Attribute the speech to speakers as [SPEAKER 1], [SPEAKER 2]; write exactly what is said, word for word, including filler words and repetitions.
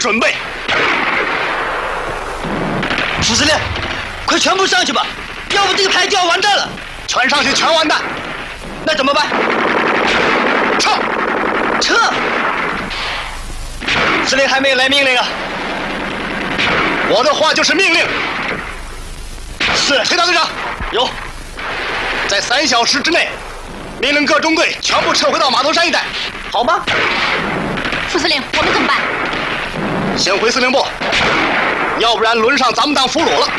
[SPEAKER 1] 准备。
[SPEAKER 2] 副司令，快全部上去吧，要不这个排就要完蛋了。
[SPEAKER 1] 全上去，全完蛋。
[SPEAKER 2] 那怎么办？
[SPEAKER 1] 撤！
[SPEAKER 2] 撤！司令还没有来命令啊。
[SPEAKER 1] 我的话就是命令。
[SPEAKER 2] 是，
[SPEAKER 1] 崔大队长，
[SPEAKER 2] 有。
[SPEAKER 1] 在三小时之内，命令各中队全部撤回到码头山一带，
[SPEAKER 2] 好吗？
[SPEAKER 3] 副司令，我们怎么办？
[SPEAKER 1] 先回司令部，要不然轮上咱们当俘虏了。